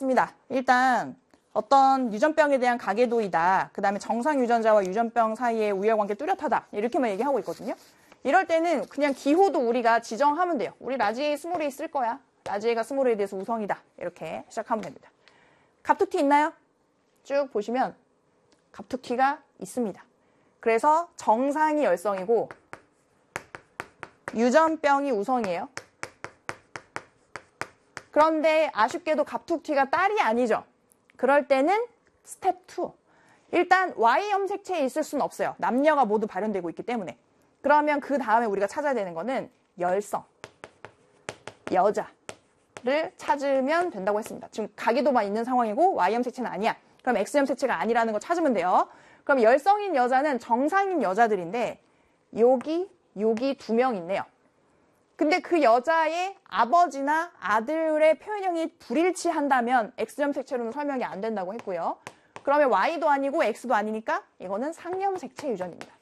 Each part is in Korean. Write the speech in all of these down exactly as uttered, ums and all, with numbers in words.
있습니다. 일단 어떤 유전병에 대한 가계도이다. 그 다음에 정상 유전자와 유전병 사이의 우열관계 뚜렷하다. 이렇게만 얘기하고 있거든요. 이럴 때는 그냥 기호도 우리가 지정하면 돼요. 우리 라지 A, 스몰 A 쓸 거야. 라지 A가 스몰 A에 대해서 우성이다. 이렇게 시작하면 됩니다. 갑툭튀 있나요? 쭉 보시면 갑툭튀가 있습니다. 그래서 정상이 열성이고 유전병이 우성이에요. 그런데 아쉽게도 갑툭튀가 딸이 아니죠. 그럴 때는 스텝 이. 일단 Y 염색체에 있을 수는 없어요. 남녀가 모두 발현되고 있기 때문에. 그러면 그 다음에 우리가 찾아야 되는 거는 열성, 여자를 찾으면 된다고 했습니다. 지금 가계도만 있는 상황이고 Y 염색체는 아니야. 그럼 X 염색체가 아니라는 거 찾으면 돼요. 그럼 열성인 여자는 정상인 여자들인데 여기, 여기 두 명 있네요. 근데 그 여자의 아버지나 아들의 표현형이 불일치한다면 X 염색체로는 설명이 안 된다고 했고요. 그러면 Y도 아니고 X도 아니니까 이거는 상염색체 유전입니다.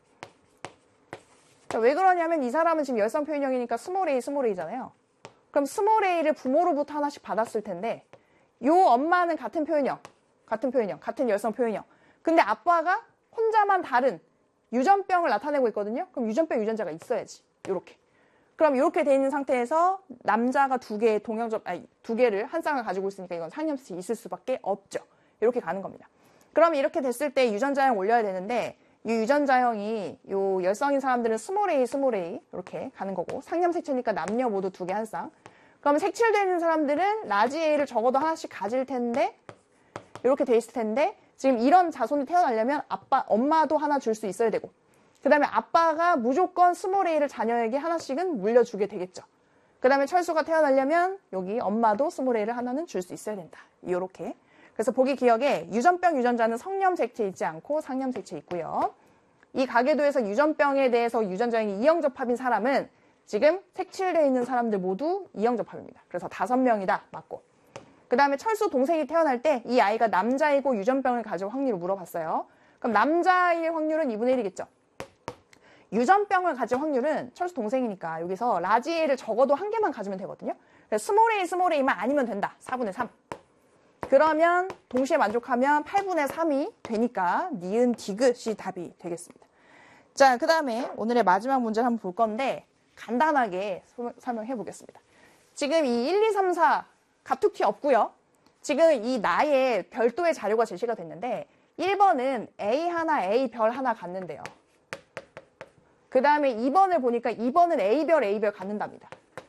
자, 왜 그러냐면 이 사람은 지금 열성 표현형이니까 스몰 A, 스몰 A잖아요. 그럼 스몰 A를 부모로부터 하나씩 받았을 텐데 요 엄마는 같은 표현형, 같은 표현형, 같은 열성 표현형. 근데 아빠가 혼자만 다른 유전병을 나타내고 있거든요. 그럼 유전병 유전자가 있어야지. 요렇게. 그럼 이렇게 돼 있는 상태에서 남자가 두 개의 동형적, 아니, 두 개를 한 쌍을 가지고 있으니까 이건 상염색체 있을 수밖에 없죠. 이렇게 가는 겁니다. 그럼 이렇게 됐을 때 유전자형 올려야 되는데 이 유전자형이 요 열성인 사람들은 스몰 A, 스몰 A 이렇게 가는 거고 상염색체니까 남녀 모두 두 개 한 쌍. 그럼 색칠되는 사람들은 라지 A를 적어도 하나씩 가질 텐데 이렇게 돼 있을 텐데 지금 이런 자손이 태어나려면 아빠, 엄마도 하나 줄 수 있어야 되고 그 다음에 아빠가 무조건 스몰 A를 자녀에게 하나씩은 물려주게 되겠죠. 그 다음에 철수가 태어나려면 여기 엄마도 스몰 A를 하나는 줄 수 있어야 된다. 이렇게. 그래서 보기 기억에 유전병 유전자는 성염색체 있지 않고 상염색체 있고요. 이 가계도에서 유전병에 대해서 유전자형이 이형접합인 사람은 지금 색칠되어 있는 사람들 모두 이형접합입니다. 그래서 다섯 명이다. 맞고. 그 다음에 철수 동생이 태어날 때 이 아이가 남자이고 유전병을 가질 확률을 물어봤어요. 그럼 남자일 확률은 이분의 일이겠죠. 유전병을 가질 확률은 철수 동생이니까 여기서 라지 A를 적어도 한 개만 가지면 되거든요. 그래서 스몰 A, 스몰 A만 아니면 된다. 사분의 삼. 그러면 동시에 만족하면 팔분의 삼이 되니까 니은 디귿이 답이 되겠습니다. 자, 그 다음에 오늘의 마지막 문제를 한번 볼 건데 간단하게 설명해 보겠습니다. 지금 이 일, 이, 삼, 사 갑툭튀 없고요. 지금 이 나의 별도의 자료가 제시가 됐는데 일 번은 A 하나, A 별 하나 갖는데요. 그 다음에 이 번을 보니까 이 번은 A별, A별 갖는답니다.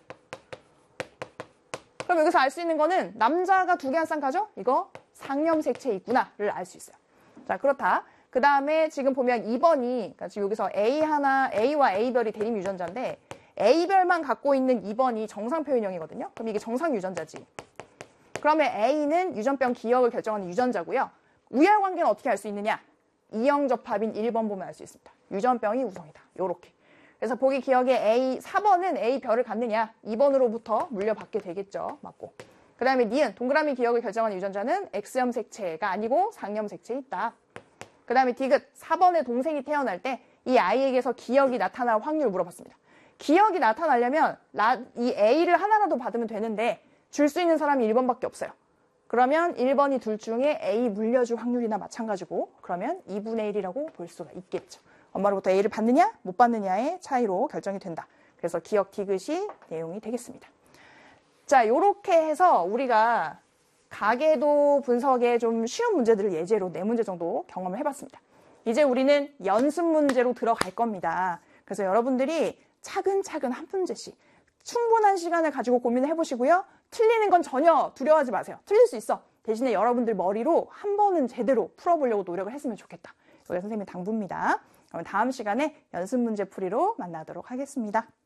그럼 여기서 알 수 있는 거는 남자가 두 개 한 쌍 가죠? 이거 상염색체 있구나를 알 수 있어요. 자, 그렇다. 그 다음에 지금 보면 이 번이 그러니까 지금 여기서 A 하나, A와 A별이 대립 유전자인데 A별만 갖고 있는 이 번이 정상 표현형이거든요. 그럼 이게 정상 유전자지. 그러면 A는 유전병 기억을 결정하는 유전자고요. 우열관계는 어떻게 알 수 있느냐? 이형접합인 일 번 보면 알 수 있습니다. 유전병이 우성이다. 요렇게. 그래서 보기 기억에 A, 사 번은 A별을 갖느냐? 이 번으로부터 물려받게 되겠죠. 맞고. 그 다음에 니은, 동그라미 기억을 결정하는 유전자는 X염색체가 아니고 상염색체에 있다. 그 다음에 디귿, 사 번의 동생이 태어날 때 이 아이에게서 기억이 나타날 확률을 물어봤습니다. 기억이 나타나려면 이 A를 하나라도 받으면 되는데 줄 수 있는 사람이 일 번밖에 없어요. 그러면 일 번이 둘 중에 A 물려줄 확률이나 마찬가지고 그러면 이분의 일이라고 볼 수가 있겠죠. 엄마로부터 A를 받느냐 못 받느냐의 차이로 결정이 된다. 그래서 기억 디귿이 내용이 되겠습니다. 자, 요렇게 해서 우리가 가계도 분석의 좀 쉬운 문제들을 예제로 네 문제 정도 경험을 해봤습니다. 이제 우리는 연습 문제로 들어갈 겁니다. 그래서 여러분들이 차근차근 한 문제씩 충분한 시간을 가지고 고민을 해보시고요. 틀리는 건 전혀 두려워하지 마세요. 틀릴 수 있어. 대신에 여러분들 머리로 한 번은 제대로 풀어보려고 노력을 했으면 좋겠다. 이게 선생님의 당부입니다. 그러면 다음 시간에 연습 문제 풀이로 만나도록 하겠습니다.